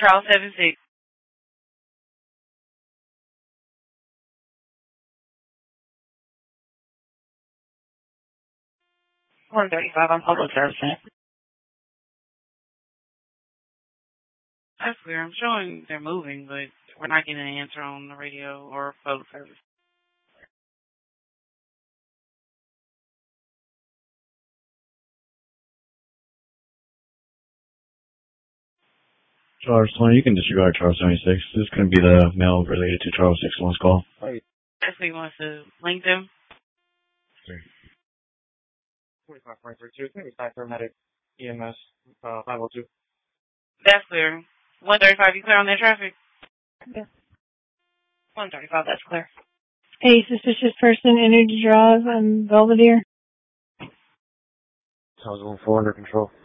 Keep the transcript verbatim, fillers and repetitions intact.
Charles seven six. one thirty-five on public service. That's weird. I'm showing they're moving, but we're not getting an answer on the radio or public service. Charles twenty, you can disregard Charles seventy-six. This is going to be the mail related to Charles sixty-one's call. Right. That's what he wants to link them. forty-five point three two, twenty-five paramedic, E M S, uh, five oh two. That's clear. one thirty-five, you clear on that traffic? Yeah. one thirty-five, that's clear. Hey, suspicious person, energy draws on Belvedere. Sounds four under control.